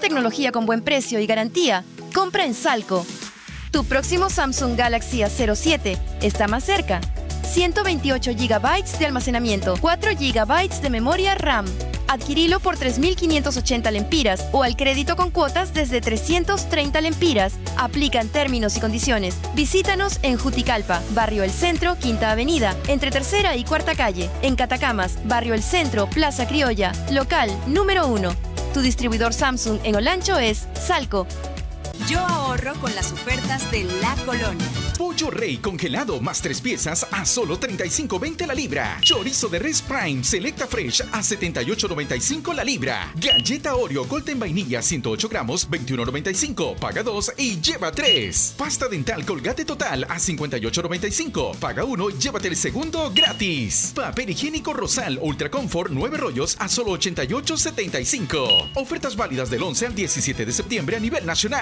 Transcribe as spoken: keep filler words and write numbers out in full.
tecnología con buen precio y garantía, compra en Salco. Tu próximo Samsung Galaxy A cero siete está más cerca. ciento veintiocho gigabytes de almacenamiento, cuatro gigabytes de memoria RAM. Adquirilo por tres mil quinientos ochenta lempiras o al crédito con cuotas desde trescientos treinta lempiras. Aplican términos y condiciones. Visítanos en Juticalpa, Barrio El Centro, Quinta Avenida, entre Tercera y Cuarta Calle. En Catacamas, Barrio El Centro, Plaza Criolla, local número uno. Tu distribuidor Samsung en Olancho es Salco. Yo ahorro con las ofertas de La Colonia. Pollo Rey congelado más tres piezas a solo treinta y cinco veinte la libra. Chorizo de res Prime Selecta Fresh a setenta y ocho noventa y cinco la libra. Galleta Oreo Golden Vainilla ciento ocho gramos veintiuno noventa y cinco. Paga dos y lleva tres. Pasta dental Colgate Total a cincuenta y ocho noventa y cinco. Paga uno y llévate el segundo gratis. Papel higiénico Rosal Ultra Comfort nueve rollos a solo ochenta y ocho setenta y cinco. Ofertas válidas del once al diecisiete de septiembre a nivel nacional.